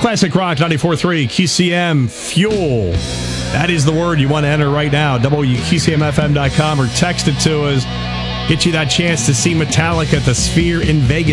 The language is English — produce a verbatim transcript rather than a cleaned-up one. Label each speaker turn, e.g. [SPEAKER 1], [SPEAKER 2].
[SPEAKER 1] Classic Rock ninety-four point three, Q C M, Fuel. That is the word you want to enter right now. W Q C M F M dot com or text it to us. Get you that chance to see Metallica at the Sphere in Vegas.